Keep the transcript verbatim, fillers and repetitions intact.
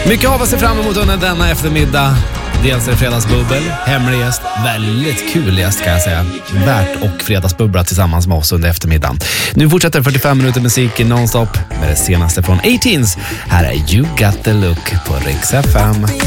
Mycket har vi sig fram emot under denna eftermiddag. Dels är det fredagsbubbel, hemlig gäst, väldigt kul gäst kan jag säga. Värt och fredagsbubbla tillsammans med oss under eftermiddagen. Nu fortsätter fyrtiofem minuter musik i nonstop med det senaste från arton. Här är You Got The Look på Rix F M.